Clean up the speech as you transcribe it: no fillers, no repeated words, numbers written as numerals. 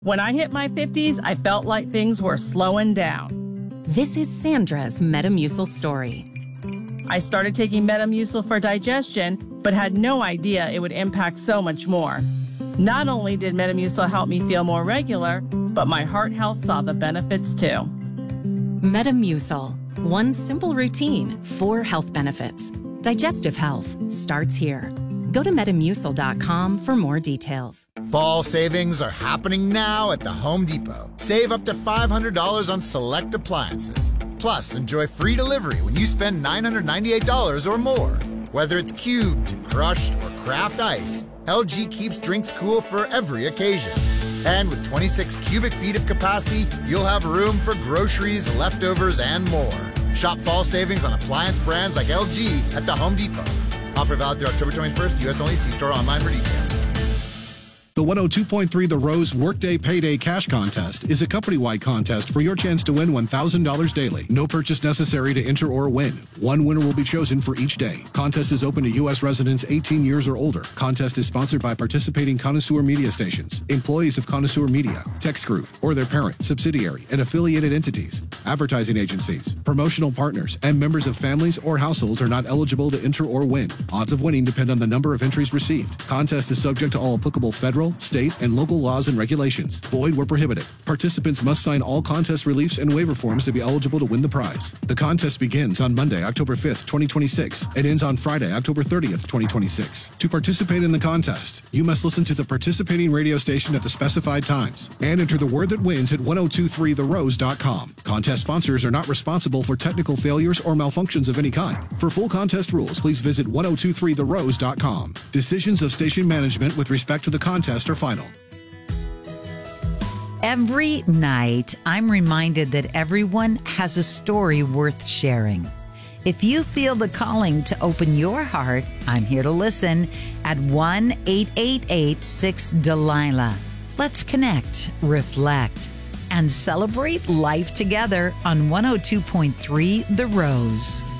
When I hit my 50s, I felt like things were slowing down. This is Sandra's Metamucil story. I started taking Metamucil for digestion, but had no idea it would impact so much more. Not only did Metamucil help me feel more regular, but my heart health saw the benefits too. Metamucil. One simple routine, 4 health benefits. Digestive health starts here. Go to Metamucil.com for more details. Fall savings are happening now at the Home Depot. Save up to $500 on select appliances. Plus, enjoy free delivery when you spend $998 or more. Whether it's cubed, crushed, or craft ice, LG keeps drinks cool for every occasion. And with 26 cubic feet of capacity, you'll have room for groceries, leftovers, and more. Shop fall savings on appliance brands like LG at the Home Depot. Offer valid through October 21st, U.S. only. See store online for details. The 102.3 The Rose Workday Payday Cash Contest is a company-wide contest for your chance to win $1,000 daily. No purchase necessary to enter or win. One winner will be chosen for each day. Contest is open to U.S. residents 18 years or older. Contest is sponsored by participating Connoisseur media stations, employees of Connoisseur Media, Text Group, or their parent, subsidiary, and affiliated entities, advertising agencies, promotional partners, and members of families or households are not eligible to enter or win. Odds of winning depend on the number of entries received. Contest is subject to all applicable federal, state, and local laws and regulations. Void where prohibited. Participants must sign all contest reliefs and waiver forms to be eligible to win the prize. The contest begins on Monday, October 5th, 2026, and ends on Friday, October 30th, 2026. To participate in the contest, you must listen to the participating radio station at the specified times and enter the word that wins at 1023therose.com. Contest sponsors are not responsible for technical failures or malfunctions of any kind. For full contest rules, please visit 1023therose.com. Decisions of station management with respect to the contest are final. Every night, I'm reminded that everyone has a story worth sharing. If you feel the calling to open your heart, I'm here to listen at 1-888-6-DELILAH. Let's connect, reflect, and celebrate life together on 102.3 The Rose.